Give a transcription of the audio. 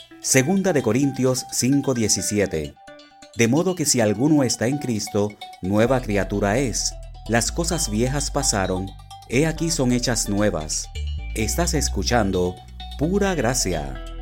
Segunda de Corintios 5:17. De modo que si alguno está en Cristo, nueva criatura es. Las cosas viejas pasaron, he aquí son hechas nuevas. Estás escuchando Pura Gracia.